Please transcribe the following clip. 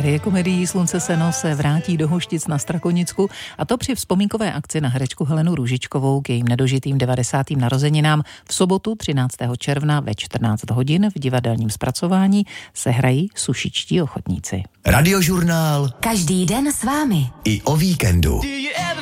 Série komedií Slunce seno se vrátí do Hoštic na Strakonicku, a to při vzpomínkové akci na herečku Helenu Růžičkovou k jejím nedožitým 90. narozeninám. V sobotu 13. června ve 14 hodin v divadelním zpracování se hrají Sušičtí ochotníci. Radiožurnál. Každý den s vámi. I o víkendu.